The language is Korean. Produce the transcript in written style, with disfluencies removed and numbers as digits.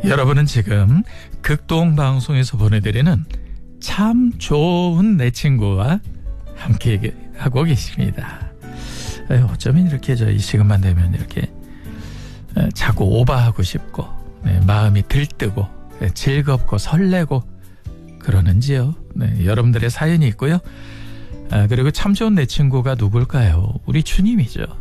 여러분은 지금 극동방송에서 보내드리는 참 좋은 내 친구와 함께 하고 계십니다. 어쩌면 이렇게 이 시간만 되면 이렇게 자꾸 오바하고 싶고 마음이 들뜨고 즐겁고 설레고 그러는지요. 여러분들의 사연이 있고요. 그리고 참 좋은 내 친구가 누굴까요? 우리 주님이죠.